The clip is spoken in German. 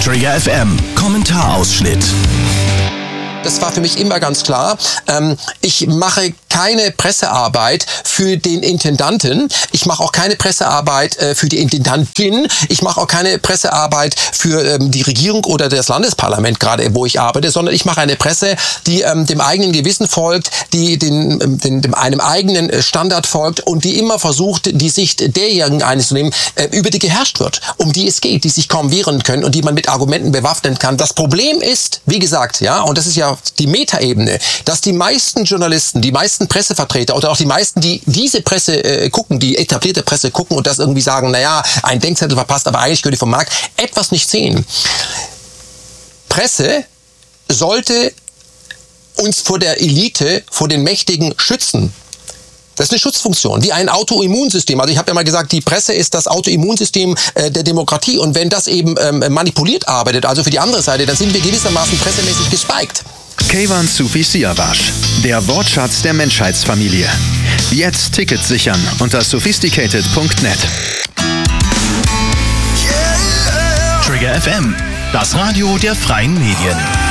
Trigger FM, Kommentarausschnitt. Das war für mich immer ganz klar. Ich mache keine Pressearbeit für den Intendanten. Ich mache auch keine Pressearbeit für die Intendantin. Ich mache auch keine Pressearbeit für die Regierung oder das Landesparlament, gerade wo ich arbeite, sondern ich mache eine Presse, die dem eigenen Gewissen folgt, die einem eigenen Standard folgt und die immer versucht, die Sicht derjenigen einzunehmen, über die geherrscht wird, um die es geht, die sich kaum wehren können und die man mit Argumenten bewaffnen kann. Das Problem ist, wie gesagt, ja, und das ist ja die Metaebene, dass die meisten Journalisten, die meisten Pressevertreter oder auch die meisten, die diese Presse gucken, die etablierte Presse gucken und das irgendwie sagen, naja, ein Denkzettel verpasst, aber eigentlich gehört die vom Markt, etwas nicht sehen. Presse sollte uns vor der Elite, vor den Mächtigen schützen. Das ist eine Schutzfunktion, wie ein Autoimmunsystem. Also ich habe ja mal gesagt, die Presse ist das Autoimmunsystem der Demokratie. Und wenn das eben manipuliert arbeitet, also für die andere Seite, dann sind wir gewissermaßen pressemäßig gespiked. Keyvan Sufi Siavash, der Wortschatz der Menschheitsfamilie. Jetzt Tickets sichern unter sophisticated.net. Trigger FM, das Radio der freien Medien.